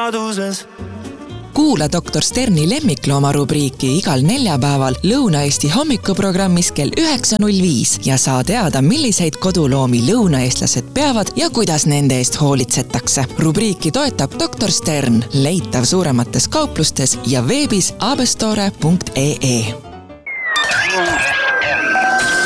seaduses. Kuula Dr. Sterni lemmiklooma rubriiki igal neljapäeval Lõuna-Eesti hommikuprogrammis kell 9.05 ja saa teada, milliseid koduloomi lõunaeestlased peavad ja kuidas nende eest hoolitsetakse. Rubriiki toetab Dr. Stern, leitav suuremates kauplustes ja veebis abestore.ee.